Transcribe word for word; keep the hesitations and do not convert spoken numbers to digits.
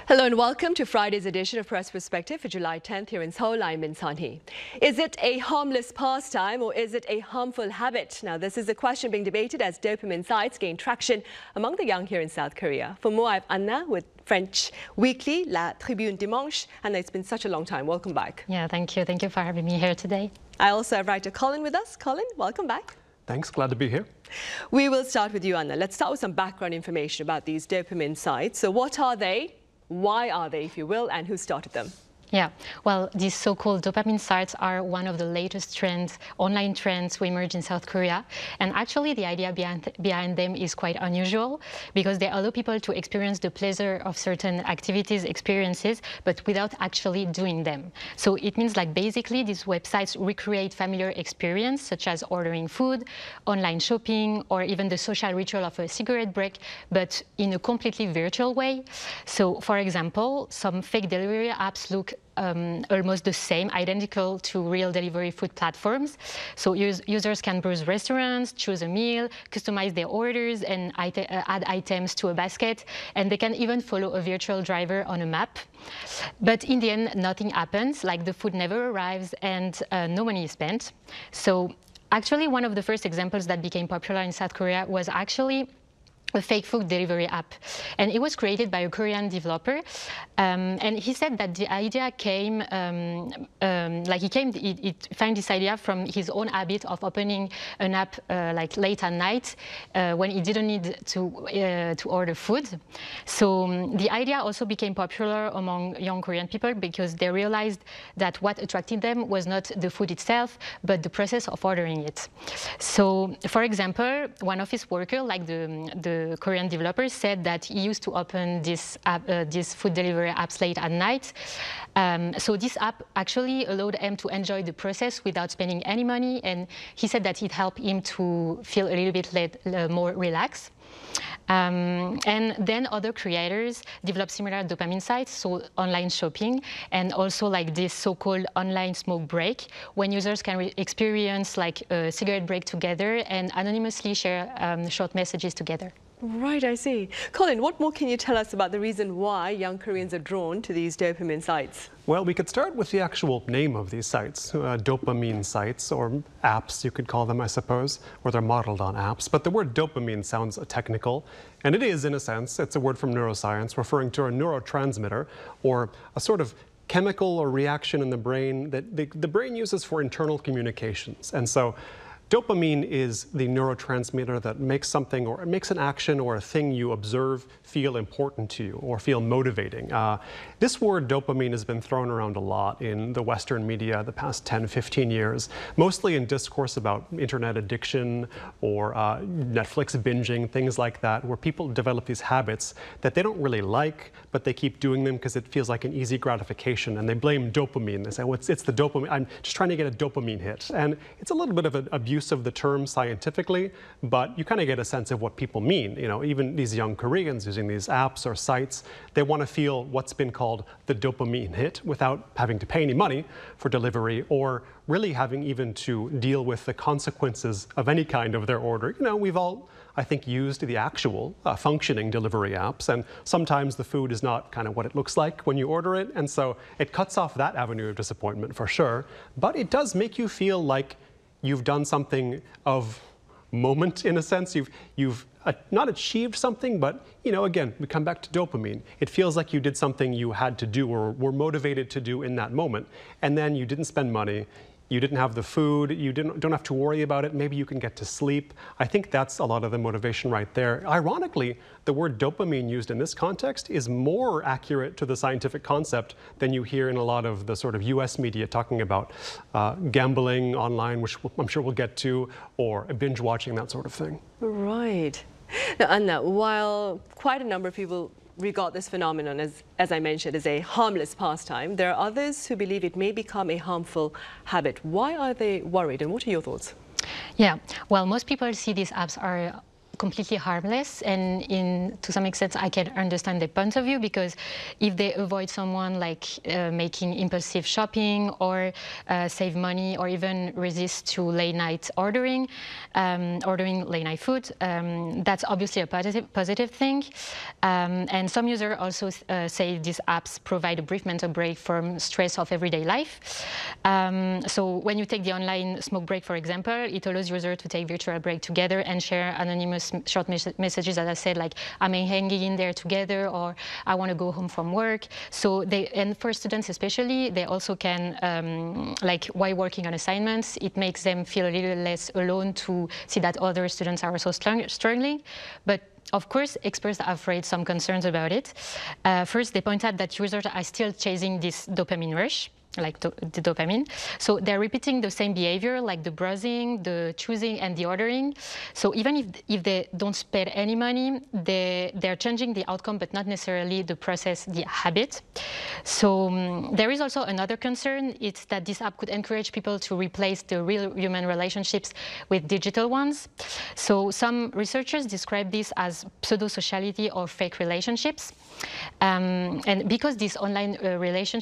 Hello and welcome to Friday's edition of Press Perspective for July tenth here in Seoul. I'm Min Sun-hee. Is it a harmless pastime or is it a harmful habit? Now, this is a question being debated as dopamine sites gain traction among the young here in South Korea. For more, I have Anna with French weekly La Tribune Dimanche. Anna, it's been such a long time. Welcome back. Yeah, thank you. Thank you for having me here today. I also have writer Colin with us. Colin, welcome back. Thanks, glad to be here. We will start with you, Anna. Let's start with some background information about these dopamine sites. So what are they? Why are they, if you will, and who started them? Yeah, well, these so-called dopamine sites are one of the latest trends, online trends to emerge in South Korea. And actually, the idea behind, behind them is quite unusual because they allow people to experience the pleasure of certain activities, experiences, but without actually doing them. So it means like basically these websites recreate familiar experience such as ordering food, online shopping, or even the social ritual of a cigarette break, but in a completely virtual way. So for example, some fake delivery apps look Um, almost the same, identical to real delivery food platforms. So us users can browse restaurants, choose a meal, customize their orders, and it uh, add items to a basket. And they can even follow a virtual driver on a map. But in the end, nothing happens, like the food never arrives and uh, no money is spent. So actually, one of the first examples that became popular in South Korea was actually a fake food delivery app. And it was created by a Korean developer. Um, and he said that the idea came, um, um, like he came, it, it found this idea from his own habit of opening an app uh, like late at night uh, when he didn't need to, uh, to order food. So um, the idea also became popular among young Korean people because they realized that what attracted them was not the food itself, but the process of ordering it. So, for example, one of his workers, like the, the The Korean developer, said that he used to open this app, uh, this food delivery apps late at night. Um, so this app actually allowed him to enjoy the process without spending any money, and he said that it helped him to feel a little bit let, uh, more relaxed. Um, and then other creators develop similar dopamine sites, so online shopping, and also like this so-called online smoke break, when users can re experience like a cigarette break together and anonymously share um, short messages together. Right, I see. Colin, what more can you tell us about the reason why young Koreans are drawn to these dopamine sites? Well, we could start with the actual name of these sites, uh, dopamine sites, or apps, you could call them, I suppose, or they're modeled on apps. But the word dopamine sounds technical, and it is, in a sense. It's a word from neuroscience referring to a neurotransmitter, or a sort of chemical or reaction in the brain that the, the brain uses for internal communications. And so dopamine is the neurotransmitter that makes something or makes an action or a thing you observe feel important to you or feel motivating. Uh, this word dopamine has been thrown around a lot in the Western media the past ten, fifteen years, mostly in discourse about internet addiction or uh, Netflix binging, things like that, where people develop these habits that they don't really like, but they keep doing them because it feels like an easy gratification, and they blame dopamine. They say, well, it's, it's the dopamine, I'm just trying to get a dopamine hit. And it's a little bit of an abuse of the term scientifically, but you kind of get a sense of what people mean. You know, even these young Koreans using these apps or sites, they want to feel what's been called the dopamine hit without having to pay any money for delivery or really having even to deal with the consequences of any kind of their order. You know, we've all, I think, used the actual uh, functioning delivery apps, and sometimes the food is not kind of what it looks like when you order it, and so it cuts off that avenue of disappointment for sure, but it does make you feel like you've done something of moment, in a sense. You've, you've uh, not achieved something, but, you know, again, we come back to dopamine. It feels like you did something you had to do or were motivated to do in that moment, and then you didn't spend money. You didn't have the food, you didn't, don't have to worry about it, maybe you can get to sleep. I think that's a lot of the motivation right there. Ironically, the word dopamine used in this context is more accurate to the scientific concept than you hear in a lot of the sort of U S media talking about uh, gambling online, which I'm sure we'll get to, or binge watching, that sort of thing. Right. Now, Anna, while quite a number of people regard this phenomenon as, as I mentioned, as a harmless pastime, there are others who believe it may become a harmful habit. Why are they worried, and what are your thoughts? Yeah, well, most people see these apps are completely harmless, and in to some extent I can understand their point of view, because if they avoid someone like uh, making impulsive shopping or uh, save money or even resist to late night ordering, um, ordering late night food, um, that's obviously a positive, positive thing. Um, and some users also uh, say these apps provide a brief mental break from stress of everyday life. Um, so when you take the online smoke break, for example, it allows users to take virtual break together and share anonymous short mes messages, as I said, like, I'm hanging in there together, or I want to go home from work. So they, and for students especially, they also can, um, like, while working on assignments, it makes them feel a little less alone to see that other students are also struggling. But of course, experts have raised some concerns about it. Uh, first, they point out that users are still chasing this dopamine rush, like do the dopamine. So they're repeating the same behavior, like the browsing, the choosing, and the ordering. So even if, if they don't spend any money, they, they're changing the outcome, but not necessarily the process, the habit. So um, there is also another concern. It's that this app could encourage people to replace the real human relationships with digital ones. So some researchers describe this as pseudo-sociality or fake relationships. Um, and because these online uh, relationships